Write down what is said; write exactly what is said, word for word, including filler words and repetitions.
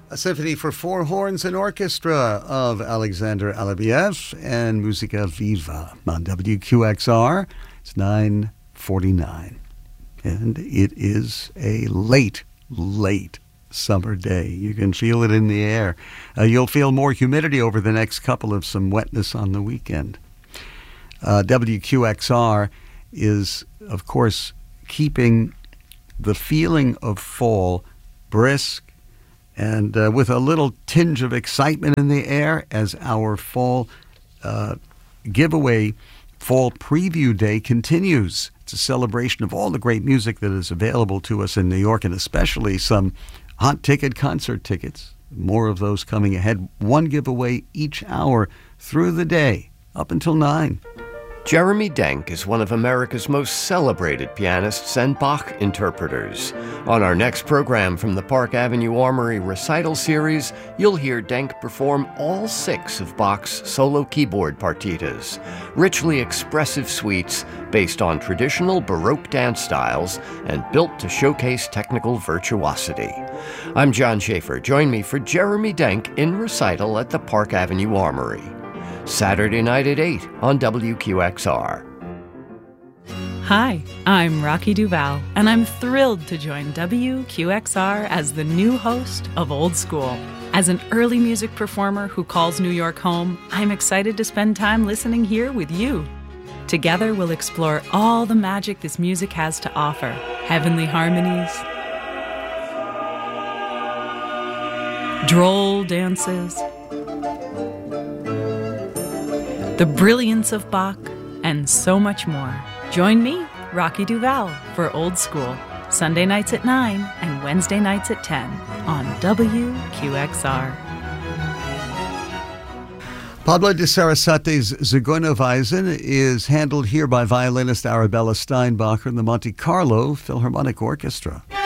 A symphony for four horns and orchestra of Alexander Alibiev and Musica Viva on W Q X R. It's nine forty-nine. And it is a late, late summer day. You can feel it in the air. Uh, you'll feel more humidity over the next couple of some wetness on the weekend. Uh, W Q X R is, of course, keeping the feeling of fall brisk and uh, with a little tinge of excitement in the air as our fall uh, giveaway, Fall Preview Day continues. It's a celebration of all the great music that is available to us in New York, and especially some hot ticket concert tickets. More of those coming ahead. One giveaway each hour through the day, up until nine. Jeremy Denk is one of America's most celebrated pianists and Bach interpreters. On our next program from the Park Avenue Armory Recital Series, you'll hear Denk perform all six of Bach's solo keyboard partitas, richly expressive suites based on traditional Baroque dance styles and built to showcase technical virtuosity. I'm John Schaefer. Join me for Jeremy Denk in recital at the Park Avenue Armory. Saturday night at eight on W Q X R. Hi, I'm Rocky Duval, and I'm thrilled to join W Q X R as the new host of Old School. As an early music performer who calls New York home, I'm excited to spend time listening here with you. Together, we'll explore all the magic this music has to offer. Heavenly harmonies, droll dances, the brilliance of Bach, and so much more. Join me, Rocky Duval, for Old School, Sunday nights at nine and Wednesday nights at ten on W Q X R. Pablo de Sarasate's Zigeunerweisen is handled here by violinist Arabella Steinbacher and the Monte Carlo Philharmonic Orchestra.